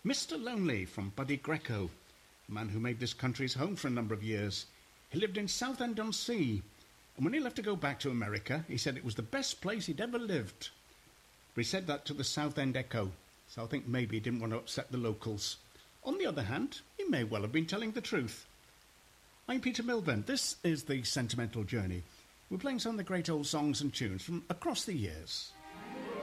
Mr. Lonely from Buddy Greco, a man who made this country his home for a number of years. He lived in Southend-on-Sea, and when he left to go back to America, he said it was the best place he'd ever lived. But he said that to the Southend Echo, so I think maybe he didn't want to upset the locals. On the other hand, he may well have been telling the truth. I'm Peter Milburn. This is The Sentimental Journey. We're playing some of the great old songs and tunes from across the years.